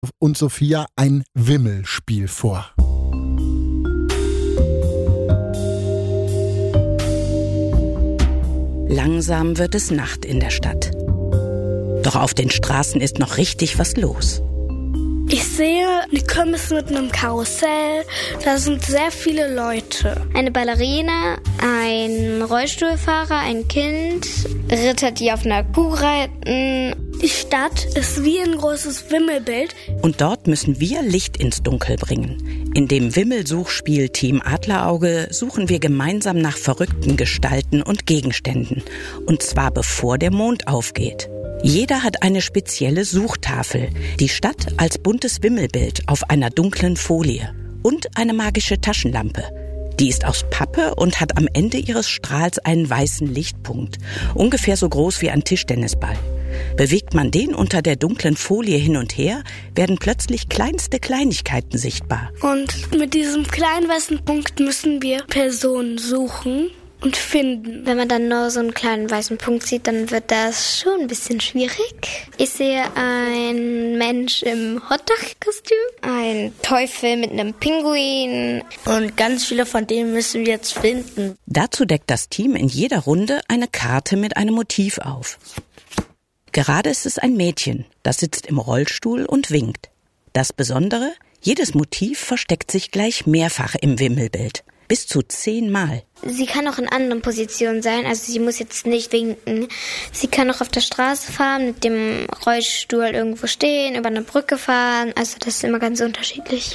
und Sophia ein Wimmelspiel vor. Langsam wird es Nacht in der Stadt. Doch auf den Straßen ist noch richtig was los. Ich sehe eine Kirmes mit einem Karussell. Da sind sehr viele Leute. Eine Ballerina, ein Rollstuhlfahrer, ein Kind, Ritter, die auf einer Kuh reiten. Die Stadt ist wie ein großes Wimmelbild. Und dort müssen wir Licht ins Dunkel bringen. In dem Wimmelsuchspiel Team Adlerauge suchen wir gemeinsam nach verrückten Gestalten und Gegenständen. Und zwar bevor der Mond aufgeht. Jeder hat eine spezielle Suchtafel. Die Stadt als buntes Wimmelbild auf einer dunklen Folie. Und eine magische Taschenlampe. Die ist aus Pappe und hat am Ende ihres Strahls einen weißen Lichtpunkt. Ungefähr so groß wie ein Tischtennisball. Bewegt man den unter der dunklen Folie hin und her, werden plötzlich kleinste Kleinigkeiten sichtbar. Und mit diesem kleinen weißen Punkt müssen wir Personen suchen und finden. Wenn man dann nur so einen kleinen weißen Punkt sieht, dann wird das schon ein bisschen schwierig. Ich sehe einen Mensch im Hotdog-Kostüm, einen Teufel mit einem Pinguin. Und ganz viele von denen müssen wir jetzt finden. Dazu deckt das Team in jeder Runde eine Karte mit einem Motiv auf. Gerade ist es ein Mädchen, das sitzt im Rollstuhl und winkt. Das Besondere, jedes Motiv versteckt sich gleich mehrfach im Wimmelbild. Bis zu 10 Mal. Sie kann auch in anderen Positionen sein, also sie muss jetzt nicht winken. Sie kann auch auf der Straße fahren, mit dem Rollstuhl irgendwo stehen, über eine Brücke fahren. Also das ist immer ganz unterschiedlich.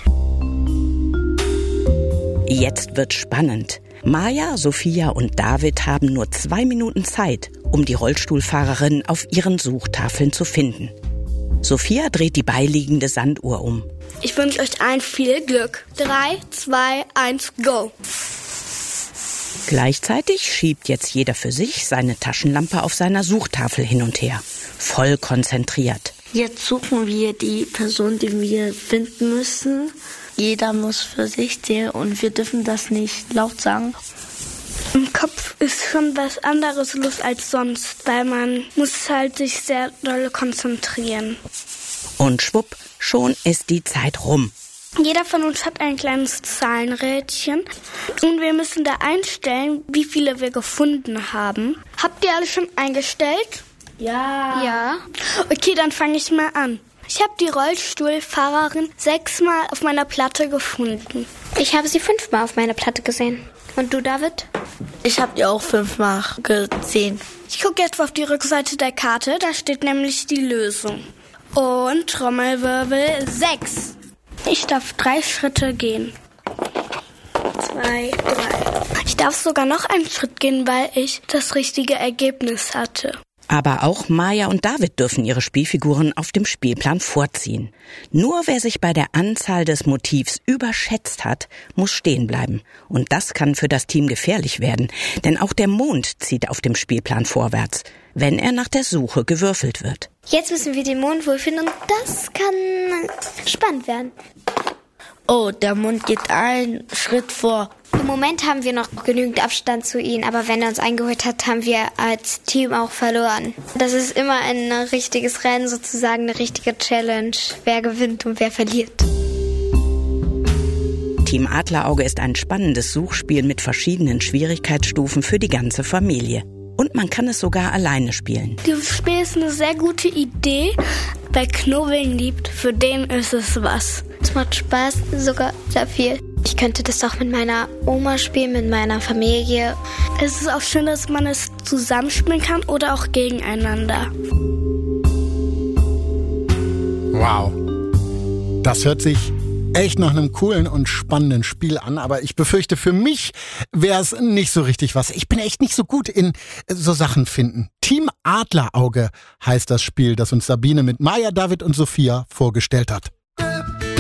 Jetzt wird spannend. Maja, Sophia und David haben nur 2 Minuten Zeit, um die Rollstuhlfahrerin auf ihren Suchtafeln zu finden. Sophia dreht die beiliegende Sanduhr um. Ich wünsche euch allen viel Glück. 3, 2, 1, go! Gleichzeitig schiebt jetzt jeder für sich seine Taschenlampe auf seiner Suchtafel hin und her. Voll konzentriert. Jetzt suchen wir die Person, die wir finden müssen. Jeder muss für sich sehen und wir dürfen das nicht laut sagen. Im Kopf ist schon was anderes los als sonst, weil man muss halt sich sehr doll konzentrieren. Und schwupp, schon ist die Zeit rum. Jeder von uns hat ein kleines Zahlenrädchen und wir müssen da einstellen, wie viele wir gefunden haben. Habt ihr alle schon eingestellt? Ja. Okay, dann fange ich mal an. Ich habe die Rollstuhlfahrerin 6-mal auf meiner Platte gefunden. Ich habe sie 5-mal auf meiner Platte gesehen. Und du, David? Ich habe die auch 5-mal gesehen. Ich gucke jetzt auf die Rückseite der Karte, da steht nämlich die Lösung. Und Trommelwirbel 6. Ich darf 3 Schritte gehen. 2, 3. Ich darf sogar noch einen Schritt gehen, weil ich das richtige Ergebnis hatte. Aber auch Maja und David dürfen ihre Spielfiguren auf dem Spielplan vorziehen. Nur wer sich bei der Anzahl des Motivs überschätzt hat, muss stehen bleiben. Und das kann für das Team gefährlich werden, denn auch der Mond zieht auf dem Spielplan vorwärts, wenn er nach der Suche gewürfelt wird. Jetzt müssen wir den Mond wohl finden und das kann spannend werden. Oh, der Mond geht einen Schritt vor. Im Moment haben wir noch genügend Abstand zu ihm, aber wenn er uns eingeholt hat, haben wir als Team auch verloren. Das ist immer ein richtiges Rennen, sozusagen eine richtige Challenge, wer gewinnt und wer verliert. Team Adlerauge ist ein spannendes Suchspiel mit verschiedenen Schwierigkeitsstufen für die ganze Familie. Und man kann es sogar alleine spielen. Dieses Spiel ist eine sehr gute Idee. Wer Knobeln liebt, für den ist es was. Es macht Spaß, sogar sehr viel. Ich könnte das auch mit meiner Oma spielen, mit meiner Familie. Es ist auch schön, dass man es zusammenspielen kann oder auch gegeneinander. Wow, das hört sich echt nach einem coolen und spannenden Spiel an, aber ich befürchte, für mich wäre es nicht so richtig was. Ich bin echt nicht so gut in so Sachen finden. Team Adlerauge heißt das Spiel, das uns Sabine mit Maja, David und Sophia vorgestellt hat.